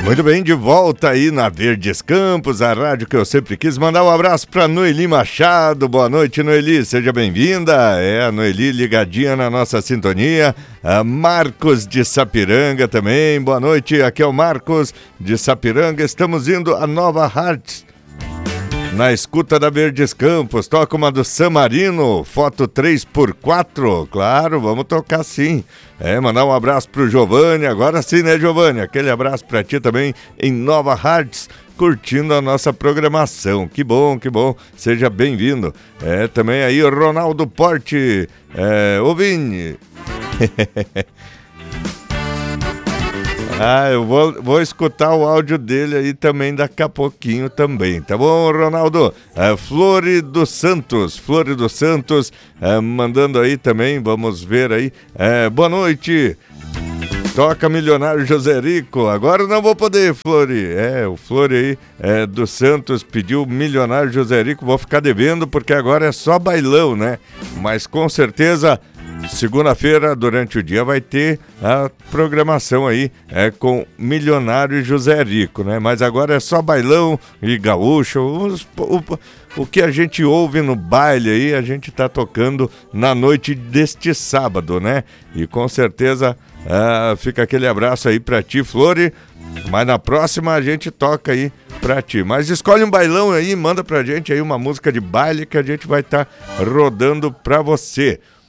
Muito bem, de volta aí na Verdes Campos, a rádio que eu sempre quis. Mandar um abraço para Noeli Machado. Boa noite, Noeli, seja bem-vinda. A Noeli ligadinha na nossa sintonia. A Marcos de Sapiranga também, boa noite. Aqui é o Marcos de Sapiranga. Estamos indo a Nova Hartz, na escuta da Verdes Campos. Toca uma do San Marino, foto 3x4. Claro, vamos tocar sim. Mandar um abraço pro Giovanni. Agora sim, né, Giovanni? Aquele abraço pra ti também em Nova Hartz, curtindo a nossa programação. Que bom, que bom. Seja bem-vindo. Também aí o Ronaldo Porte. Ô Vini. Eu vou escutar o áudio dele aí também daqui a pouquinho também, tá bom, Ronaldo? Flore dos Santos, mandando aí também, vamos ver aí. Boa noite, toca Milionário José Rico. Agora não vou poder, Flore. O Flore aí dos Santos pediu Milionário José Rico, vou ficar devendo porque agora é só bailão, né? Mas com certeza segunda-feira, durante o dia, vai ter a programação aí com Milionário e José Rico, né? Mas agora é só bailão e gaúcho. O que a gente ouve no baile aí, a gente tá tocando na noite deste sábado, né? E com certeza fica aquele abraço aí pra ti, Flore. Mas na próxima a gente toca aí pra ti. Mas escolhe um bailão aí, manda pra gente aí uma música de baile que a gente vai estar rodando pra você.